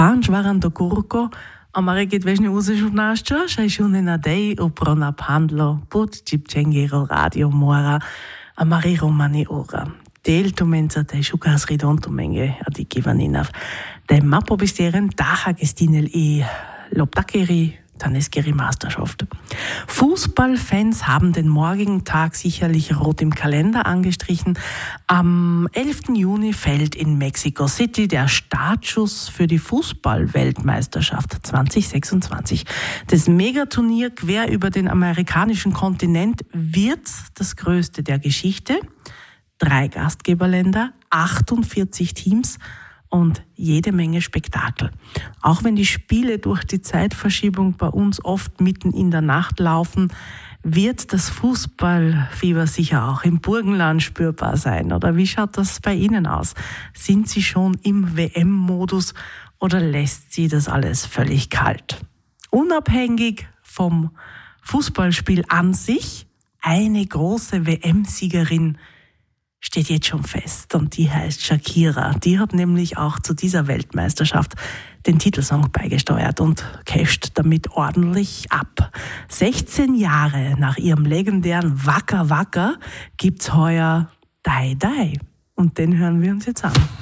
Anșvarando curco, amare che dvešne uze žurnašča, šajšune na dej uprona pandlo, pod čipčengero radio mora, amare romani ora. Del tumenza te šukas ridonto menge, adi kivaninav. De mapo bisteren dacha gestinel I lobtakeri Taneskeri Meisterschaft. Fußballfans haben den morgigen Tag sicherlich rot im Kalender angestrichen. Am 11. Juni fällt in Mexico City der Startschuss für die Fußball-Weltmeisterschaft 2026. Das Megaturnier quer über den amerikanischen Kontinent wird das größte der Geschichte. 3 Gastgeberländer, 48 Teams und jede Menge Spektakel. Auch wenn die Spiele durch die Zeitverschiebung bei uns oft mitten in der Nacht laufen, wird das Fußballfieber sicher auch im Burgenland spürbar sein. Oder wie schaut das bei Ihnen aus? Sind Sie schon im WM-Modus oder lässt Sie das alles völlig kalt? Unabhängig vom Fußballspiel an sich, eine große WM-Siegerin steht jetzt schon fest und die heißt Shakira. Die hat nämlich auch zu dieser Weltmeisterschaft den Titelsong beigesteuert und casht damit ordentlich ab. 16 Jahre nach ihrem legendären Waka Waka gibt's heuer Dai Dai und den hören wir uns jetzt an.